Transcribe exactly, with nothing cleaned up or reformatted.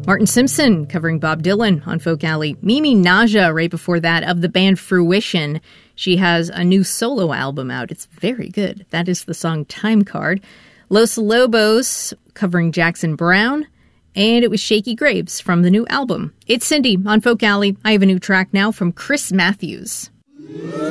Martin Simpson covering Bob Dylan on Folk Alley. Mimi Naja right before that of the band Fruition. She has a new solo album out. It's very good. That is the song Time Card. Los Lobos covering Jackson Browne. And it was Shaky Graves from the new album. It's Cindy on Folk Alley. I have a new track now from Chris Matthews.